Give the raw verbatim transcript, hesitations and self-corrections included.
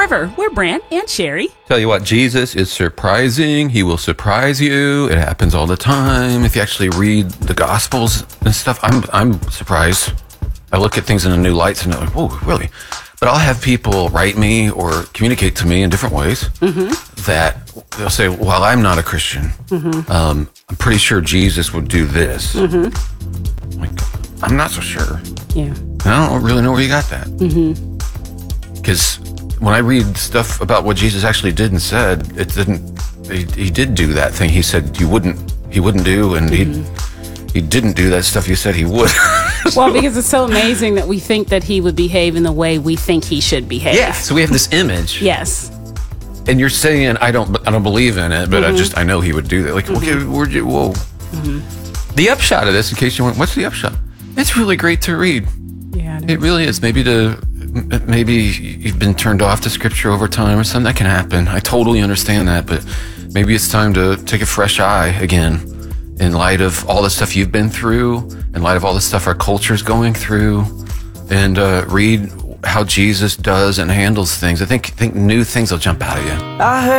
River. We're Brant and Sherry. Tell you what, Jesus is surprising. He will surprise you. It happens all the time. If you actually read the Gospels and stuff, I'm I'm surprised. I look at things in a new light and I'm like, whoa, really? But I'll have people write me or communicate to me in different ways mm-hmm. that they'll say, well, I'm not a Christian. Mm-hmm. Um, I'm pretty sure Jesus would do this. Mm-hmm. I'm like, I'm not so sure. Yeah. I don't really know where you got that. Because mm-hmm. when I read stuff about what Jesus actually did and said, it didn't. He, he did do that thing he said you wouldn't. He wouldn't do, and mm-hmm. he he didn't do that stuff you said he would. Well, because it's so amazing that we think that he would behave in the way we think he should behave. Yeah. So we have this image. Yes. And you're saying I don't. I don't believe in it, but mm-hmm. I just I know he would do that. Like, mm-hmm. okay, where'd you? Whoa. Mm-hmm. The upshot of this, in case you want, what's the upshot? It's really great to read. Yeah, it, it really is. Maybe to maybe you've been turned off to scripture over time or something. That can happen. I totally understand that, but maybe it's time to take a fresh eye again in light of all the stuff you've been through, in light of all the stuff our culture's going through, and uh, read how Jesus does and handles things. I think think new things will jump out of you. I heard